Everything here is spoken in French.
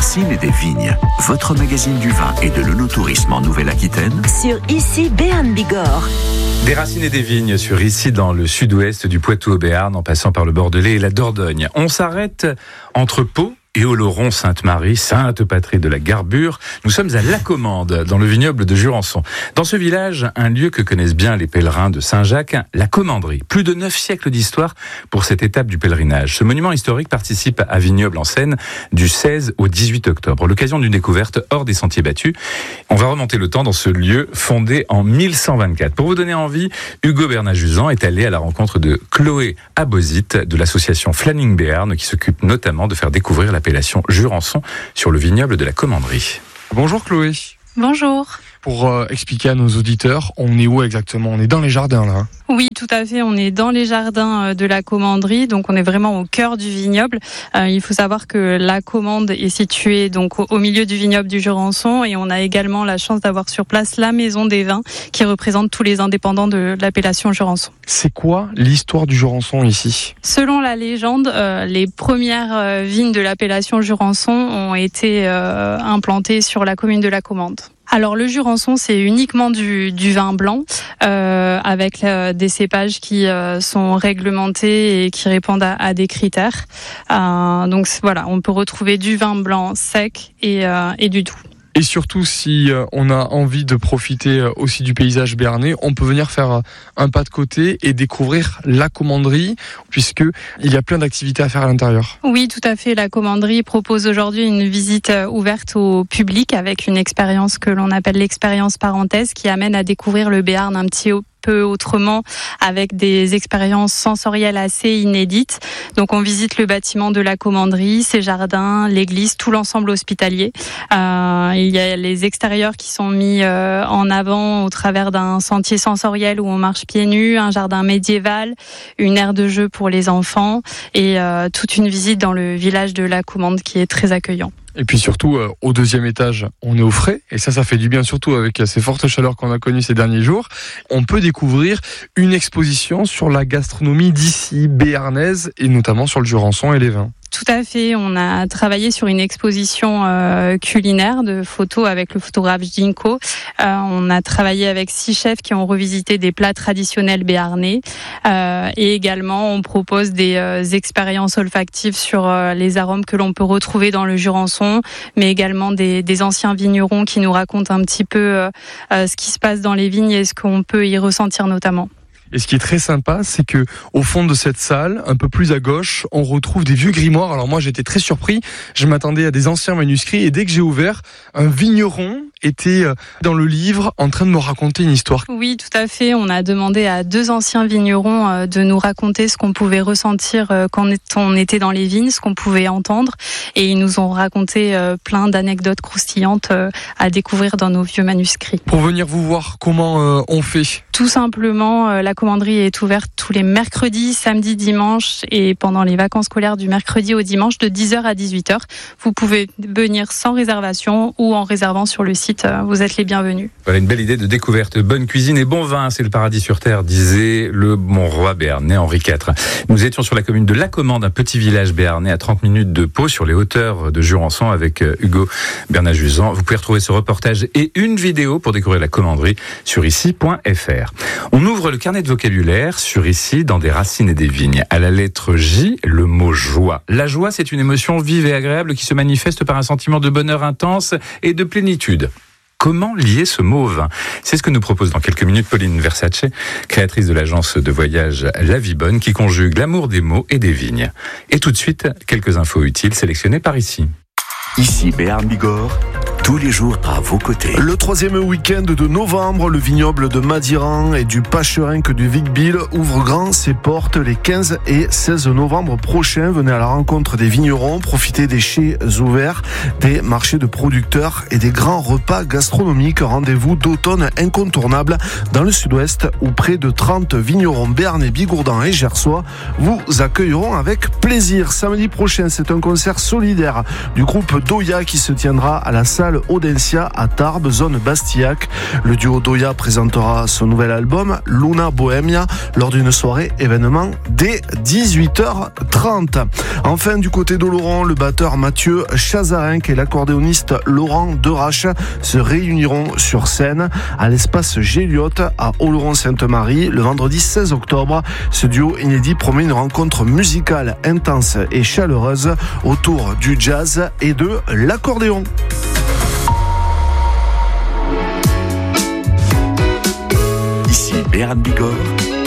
Racines et des Vignes, votre magazine du vin et de l'œnotourisme en Nouvelle-Aquitaine. Sur Ici Béarn Bigorre. Des Racines et des Vignes sur Ici dans le sud-ouest du Poitou au Béarn en passant par le Bordelais et la Dordogne. On s'arrête entre Pau et Oloron-Sainte-Marie, sainte patrie de la garbure. Nous sommes à La Commende, dans le vignoble de Jurançon. Dans ce village, un lieu que connaissent bien les pèlerins de Saint-Jacques, la Commanderie. Plus de 9 siècles d'histoire pour cette étape du pèlerinage. Ce monument historique participe à Vignoble en Seine du 16 au 18 octobre. L'occasion d'une découverte hors des sentiers battus. On va remonter le temps dans ce lieu fondé en 1124. Pour vous donner envie, Hugo Bernajuzan est allé à la rencontre de Chloé Abosite de l'association Flanning Béarn qui s'occupe notamment de faire découvrir l'appellation Jurançon sur le vignoble de la Commanderie. Bonjour Chloé. Bonjour. Pour expliquer à nos auditeurs, on est où exactement ? On est dans les jardins là. Oui, tout à fait. On est dans les jardins de la Commanderie, donc on est vraiment au cœur du vignoble. Il faut savoir que la Commende est située donc au milieu du vignoble du Jurançon et on a également la chance d'avoir sur place la maison des vins qui représente tous les indépendants de l'appellation Jurançon. C'est quoi l'histoire du Jurançon ici ? Selon la légende, les premières vignes de l'appellation Jurançon ont été implantées sur la commune de la Commende. Alors le Jurançon, c'est uniquement du vin blanc avec des cépages qui sont réglementés et qui répondent à des critères. Donc voilà, on peut retrouver du vin blanc sec et du doux. Et surtout, si on a envie de profiter aussi du paysage béarnais, on peut venir faire un pas de côté et découvrir la Commanderie, puisqu'il y a plein d'activités à faire à l'intérieur. Oui, tout à fait. La Commanderie propose aujourd'hui une visite ouverte au public avec une expérience que l'on appelle l'expérience parenthèse qui amène à découvrir le Béarn un petit peu autrement avec des expériences sensorielles assez inédites. Donc on visite le bâtiment de la Commanderie, ses jardins, l'église, tout l'ensemble hospitalier. Il y a les extérieurs qui sont mis en avant au travers d'un sentier sensoriel où on marche pieds nus, un jardin médiéval, une aire de jeu pour les enfants et toute une visite dans le village de la Commende qui est très accueillant. Et puis surtout, au deuxième étage, on est au frais. Et ça fait du bien, surtout avec ces fortes chaleurs qu'on a connues ces derniers jours. On peut découvrir une exposition sur la gastronomie d'ici, béarnaise, et notamment sur le Jurançon et les vins. Tout à fait. On a travaillé sur une exposition culinaire de photos avec le photographe Jinko. On a travaillé avec 6 chefs qui ont revisité des plats traditionnels béarnais. Et également, on propose des expériences olfactives sur les arômes que l'on peut retrouver dans le Jurançon, mais également des anciens vignerons qui nous racontent un petit peu ce qui se passe dans les vignes et ce qu'on peut y ressentir notamment. Et ce qui est très sympa, c'est que au fond de cette salle, un peu plus à gauche, on retrouve des vieux grimoires. Alors moi, j'étais très surpris. Je m'attendais à des anciens manuscrits et dès que j'ai ouvert, un vigneron était dans le livre en train de me raconter une histoire. Oui, tout à fait. On a demandé à 2 anciens vignerons de nous raconter ce qu'on pouvait ressentir quand on était dans les vignes, ce qu'on pouvait entendre. Et ils nous ont raconté plein d'anecdotes croustillantes à découvrir dans nos vieux manuscrits. Pour venir vous voir, comment on fait ? Tout simplement, la Commanderie est ouverte tous les mercredis, samedis, dimanches et pendant les vacances scolaires du mercredi au dimanche de 10h à 18h. Vous pouvez venir sans réservation ou en réservant sur le site. Vous êtes les bienvenus. Voilà une belle idée de découverte. Bonne cuisine et bon vin, c'est le paradis sur terre, disait le bon roi béarnais Henri IV. Nous étions sur la commune de La Commende, un petit village béarnais à 30 minutes de Pau, sur les hauteurs de Jurançon avec Hugo Bernajuzan. Vous pouvez retrouver ce reportage et une vidéo pour découvrir la Commanderie sur ici.fr. On ouvre le carnet de vocabulaire sur Ici dans des Racines et des Vignes. À la lettre J, le mot joie. La joie, c'est une émotion vive et agréable qui se manifeste par un sentiment de bonheur intense et de plénitude. Comment lier ce mot au vin ? C'est ce que nous propose dans quelques minutes Pauline Versace, créatrice de l'agence de voyage La Vie Bonne, qui conjugue l'amour des mots et des vignes. Et tout de suite, quelques infos utiles sélectionnées par Ici. Ici Béarn Bigorre, tous les jours à vos côtés. Le 3e week-end de novembre, le vignoble de Madiran et du Pacherinck du Vic-Bilh ouvre grand ses portes les 15 et 16 novembre prochains. Venez à la rencontre des vignerons, profitez des chais ouverts, des marchés de producteurs et des grands repas gastronomiques. Rendez-vous d'automne incontournable dans le sud-ouest où près de 30 vignerons béarnais, bigourdans et gersois vous accueilleront avec plaisir. Samedi prochain, c'est un concert solidaire du groupe Doya qui se tiendra à la salle salle Audencia à Tarbes, zone Bastillac. Le duo Doya présentera son nouvel album Luna Bohemia lors d'une soirée événement dès 18h30. Enfin, du côté d'Oloron, le batteur Mathieu Chazarenc et l'accordéoniste Laurent Derache se réuniront sur scène à l'espace Géliot à Oloron-Sainte-Marie le vendredi 16 octobre. Ce duo inédit promet une rencontre musicale intense et chaleureuse autour du jazz et de l'accordéon. Ici Béarn Bigorre